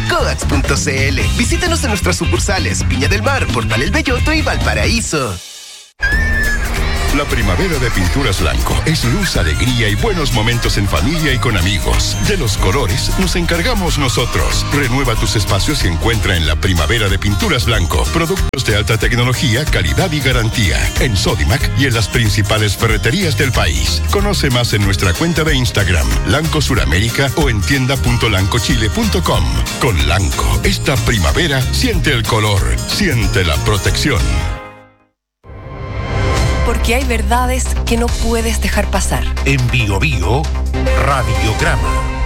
Coax.cl. Visítanos en nuestras sucursales Viña del Mar, Portal El Belloto y Valparaíso. La primavera de Pinturas Blanco es luz, alegría y buenos momentos en familia y con amigos. De los colores nos encargamos nosotros. Renueva tus espacios y encuentra en la primavera de Pinturas Blanco productos de alta tecnología, calidad y garantía. En Sodimac y en las principales ferreterías del país. Conoce más en nuestra cuenta de Instagram, Lanco Suramérica, o en tienda.lancochile.com. Con Lanco, esta primavera siente el color, siente la protección. Porque hay verdades que no puedes dejar pasar. En Bio Bio, Radiograma.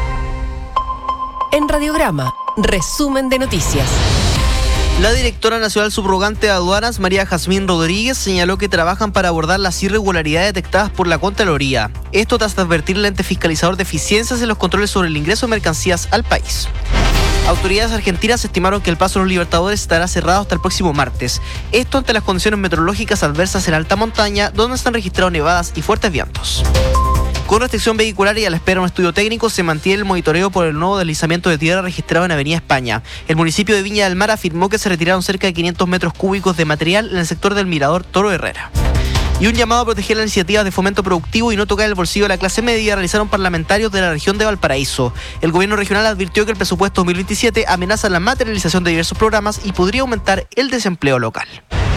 En Radiograma, resumen de noticias. La directora nacional subrogante de aduanas, María Jazmín Rodríguez, señaló que trabajan para abordar las irregularidades detectadas por la Contraloría. Esto tras advertir al ente fiscalizador de eficiencias en los controles sobre el ingreso de mercancías al país. Autoridades argentinas estimaron que el paso de los Libertadores estará cerrado hasta el próximo martes. Esto ante las condiciones meteorológicas adversas en alta montaña, donde se han registrado nevadas y fuertes vientos. Con restricción vehicular y a la espera de un estudio técnico, se mantiene el monitoreo por el nuevo deslizamiento de tierra registrado en Avenida España. El municipio de Viña del Mar afirmó que se retiraron cerca de 500 metros cúbicos de material en el sector del Mirador Toro Herrera. Y un llamado a proteger las iniciativas de fomento productivo y no tocar el bolsillo de la clase media realizaron parlamentarios de la región de Valparaíso. El gobierno regional advirtió que el presupuesto 2027 amenaza la materialización de diversos programas y podría aumentar el desempleo local.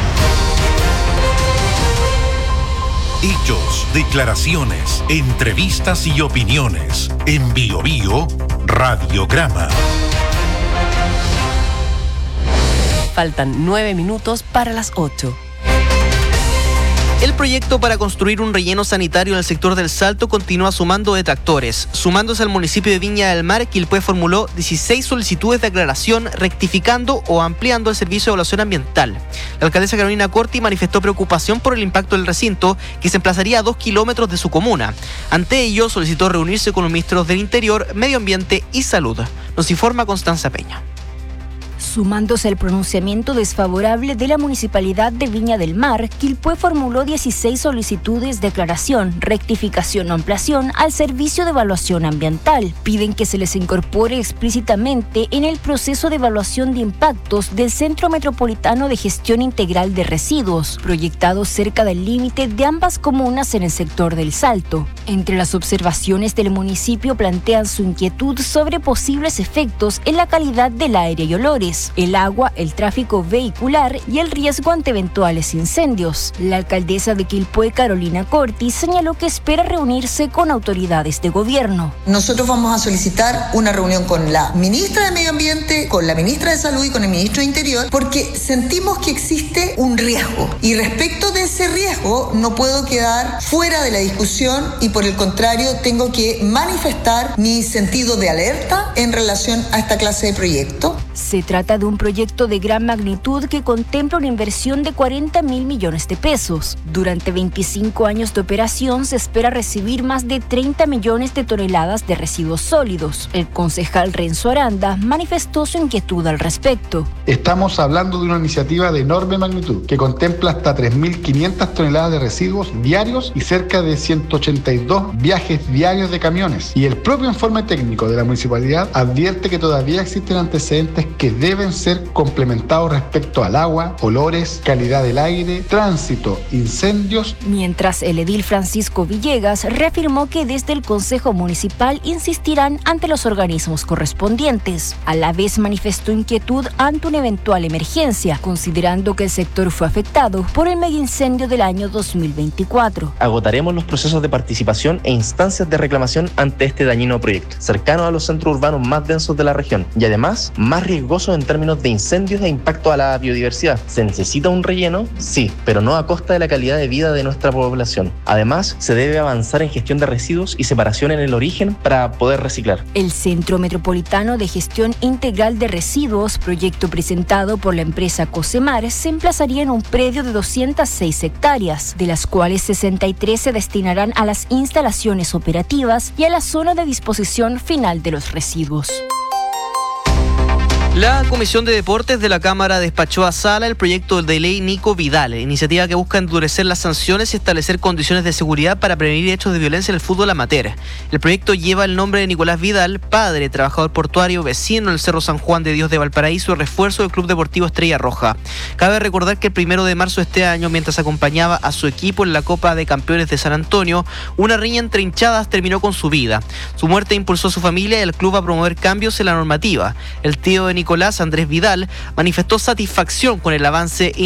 Hechos, declaraciones, entrevistas y opiniones. En Bio Bio, Radiograma. Faltan 9 minutos para las 8. El proyecto para construir un relleno sanitario en el sector del Salto continúa sumando detractores. Sumándose al municipio de Viña del Mar, Quilpué formuló 16 solicitudes de aclaración, rectificando o ampliando el servicio de evaluación ambiental. La alcaldesa Carolina Corti manifestó preocupación por el impacto del recinto, que se emplazaría a 2 kilómetros de su comuna. Ante ello, solicitó reunirse con los ministros del Interior, Medio Ambiente y Salud. Nos informa Constanza Peña. Sumándose al pronunciamiento desfavorable de la Municipalidad de Viña del Mar, Quilpué formuló 16 solicitudes de aclaración, rectificación o ampliación al servicio de evaluación ambiental. Piden que se les incorpore explícitamente en el proceso de evaluación de impactos del Centro Metropolitano de Gestión Integral de Residuos, proyectado cerca del límite de ambas comunas en el sector del Salto. Entre las observaciones del municipio plantean su inquietud sobre posibles efectos en la calidad del aire y olores, el agua, el tráfico vehicular y el riesgo ante eventuales incendios. La alcaldesa de Quilpué, Carolina Corti, señaló que espera reunirse con autoridades de gobierno. Nosotros vamos a solicitar una reunión con la ministra de Medio Ambiente, con la ministra de Salud y con el ministro de Interior, porque sentimos que existe un riesgo. Y respecto de ese riesgo, no puedo quedar fuera de la discusión y por el contrario, tengo que manifestar mi sentido de alerta en relación a esta clase de proyecto. Se trata de un proyecto de gran magnitud que contempla una inversión de 40.000 millones de pesos. Durante 25 años de operación se espera recibir más de 30 millones de toneladas de residuos sólidos. El concejal Renzo Aranda manifestó su inquietud al respecto. Estamos hablando de una iniciativa de enorme magnitud que contempla hasta 3.500 toneladas de residuos diarios y cerca de 182 viajes diarios de camiones. Y el propio informe técnico de la municipalidad advierte que todavía existen antecedentes que deben ser complementados respecto al agua, olores, calidad del aire, tránsito, incendios. Mientras el edil Francisco Villegas reafirmó que desde el Consejo Municipal insistirán ante los organismos correspondientes. A la vez manifestó inquietud ante una eventual emergencia, considerando que el sector fue afectado por el mega incendio del año 2024. Agotaremos los procesos de participación e instancias de reclamación ante este dañino proyecto, cercano a los centros urbanos más densos de la región y además más riesgoso en términos de incendios e impacto a la biodiversidad. ¿Se necesita un relleno? Sí, pero no a costa de la calidad de vida de nuestra población. Además, se debe avanzar en gestión de residuos y separación en el origen para poder reciclar. El Centro Metropolitano de Gestión Integral de Residuos, proyecto presentado por la empresa Cosemar, se emplazaría en un predio de 206 hectáreas, de las cuales 63 se destinarán a las instalaciones operativas y a la zona de disposición final de los residuos. La Comisión de Deportes de la Cámara despachó a sala el proyecto de ley Nico Vidal, iniciativa que busca endurecer las sanciones y establecer condiciones de seguridad para prevenir hechos de violencia en el fútbol amateur. El proyecto lleva el nombre de Nicolás Vidal, padre, trabajador portuario, vecino del Cerro San Juan de Dios de Valparaíso y refuerzo del Club Deportivo Estrella Roja. Cabe recordar que el 1 de marzo de este año, mientras acompañaba a su equipo en la Copa de Campeones de San Antonio, una riña entre hinchadas terminó con su vida. Su muerte impulsó a su familia y al club a promover cambios en la normativa. El tío de Nicolás, Andrés Vidal, manifestó satisfacción con el avance